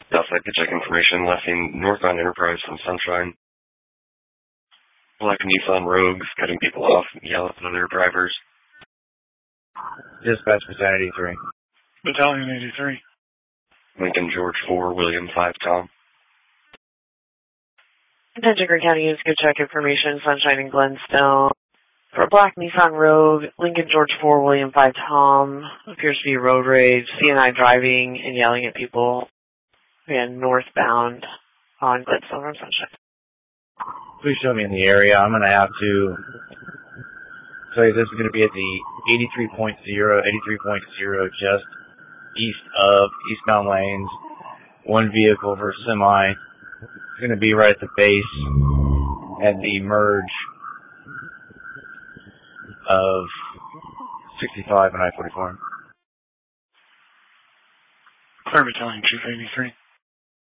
Outside to check information, lefting northbound Enterprise from Sunshine. Black Nissan Rogues cutting people off, yell at other drivers. Dispatch Battalion 83. Battalion 83. Lincoln George 4, William 5, Tom. Attention Greene County units, good check information, Sunshine and Glenstone. For a black Nissan Rogue, Lincoln George 4, William 5, Tom. Appears to be road rage, CNI driving and yelling at people. Again, northbound on Glenstone from Sunshine. Please show me in the area. I'm going to have to tell you this is going to be at the 83.0, just east of eastbound lanes. One vehicle versus semi. It's going to be right at the base at the merge of 65 and I-44. Clear Battalion Chief 83.